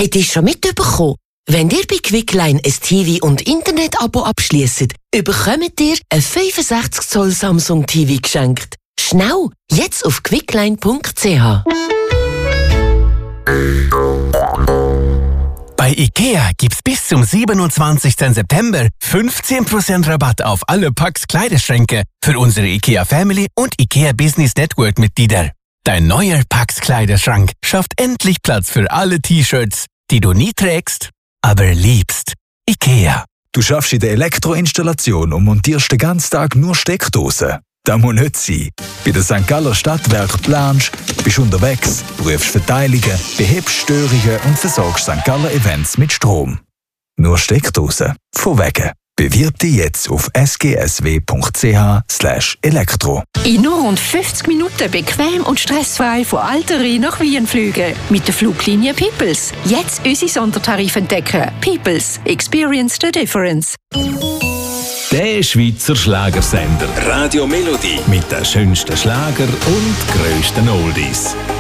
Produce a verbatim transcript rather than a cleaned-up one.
Habt ihr schon mitbekommen? Wenn ihr bei Quickline ein T V- und Internet-Abo abschliesst, bekommt ihr ein fünfundsechzig Zoll Samsung T V geschenkt. Schnell, jetzt auf quickline punkt c h. Bei IKEA gibt's bis zum siebenundzwanzigsten September fünfzehn Prozent Rabatt auf alle Pax Kleiderschränke für unsere IKEA Family und IKEA Business Network Mitglieder. Dein neuer Pax Kleiderschrank schafft endlich Platz für alle T-Shirts, die du nie trägst, aber liebst. IKEA. Du schaffst in der Elektroinstallation und montierst den ganzen Tag nur Steckdosen. Das muss nicht sein. Bei der Sankt Galler Stadtwerk planst, bist unterwegs, prüfst Verteilungen, behebst Störungen und versorgst Sankt Galler Events mit Strom. Nur Steckdosen. Von wegen. Bewirb dich jetzt auf s g s w punkt c h slash elektro. In nur rund fünfzig Minuten bequem und stressfrei von Alteri nach Wien fliegen. Mit der Fluglinie Peoples. Jetzt unsere Sondertarife entdecken. Peoples. Experience the difference. Der Schweizer Schlagersender Radio Melodie mit den schönsten Schlager und grössten Oldies.